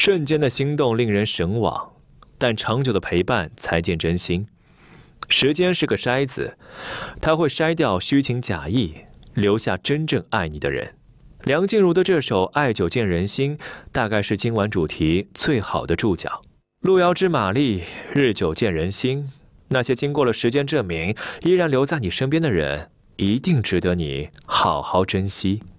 瞬间的心动令人神往，但长久的陪伴才见真心。时间是个筛子，它会筛掉虚情假意，留下真正爱你的人。梁静茹的这首《爱久见人心》，大概是今晚主题最好的注脚。路遥知马力，日久见人心。那些经过了时间证明，依然留在你身边的人，一定值得你好好珍惜。